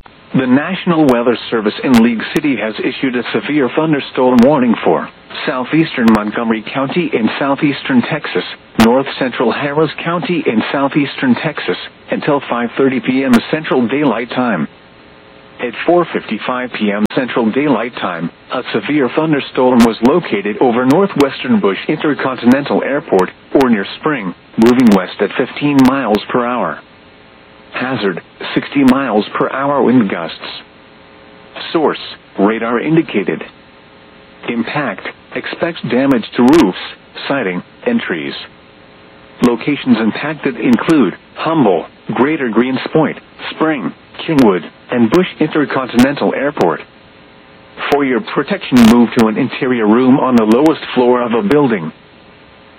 The National Weather Service in League City has issued a severe thunderstorm warning for southeastern Montgomery County in southeastern Texas, north central Harris County in southeastern Texas, until 5:30 p.m. Central Daylight Time. At 4:55 p.m. Central Daylight Time, a severe thunderstorm was located over northwestern Bush Intercontinental Airport, or near Spring, moving west at 15 miles per hour. Hazard, 60 miles per hour wind gusts. Source, radar indicated. Impact, expects damage to roofs, siding, and trees. Locations impacted include Humble, Greater Greens Point, Spring, Kingwood, and Bush Intercontinental Airport. For your protection, move to an interior room on the lowest floor of a building.